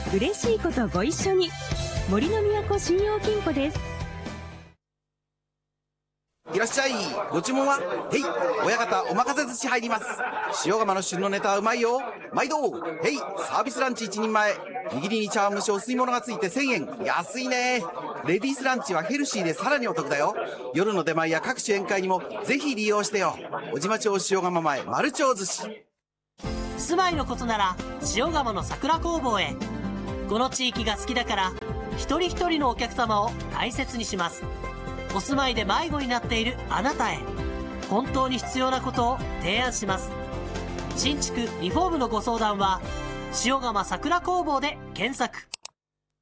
嬉しいことご一緒に。森の都信用金庫です。 いらっしゃい。ご注文は？へい、親方お任せ寿司入ります。塩釜の旬のネタはうまいよ。毎度。へい、サービスランチ1人前。握りに茶碗蒸しお吸い物がついて1000円。安いね。レディースランチはヘルシーでさらにお得だよ。夜の出前や各種宴会にもぜひ利用してよ。小島町塩釜前丸町寿司。 住まいのことなら塩釜の桜工房へ。この地域が好きだから一人一人のお客様を大切にします。お住まいで迷子になっているあなたへ、本当に必要なことを提案します。新築リフォームのご相談は塩釜桜工房で検索。